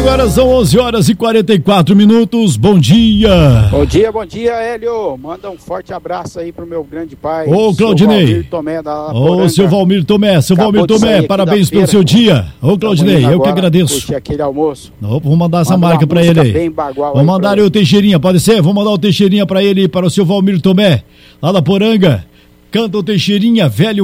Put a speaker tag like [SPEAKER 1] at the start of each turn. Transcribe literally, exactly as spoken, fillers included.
[SPEAKER 1] Agora são onze horas e quarenta e quatro minutos. Bom dia.
[SPEAKER 2] Bom dia, bom dia, Hélio. Manda um forte abraço aí pro meu grande pai.
[SPEAKER 1] Ô, Claudinei.
[SPEAKER 2] Valmir Tomé da
[SPEAKER 1] Ô, seu Valmir Tomé, seu Valmir Tomé, parabéns pelo seu dia. Ô, Claudinei, eu que agradeço.
[SPEAKER 2] Aquele almoço.
[SPEAKER 1] Não, vou mandar essa marca pra ele aí. Vou mandar aí o Teixeirinha, pode ser? Vou mandar o Teixeirinha pra ele, para o seu Valmir Tomé, lá da Poranga. Canta o Teixeirinha, velho.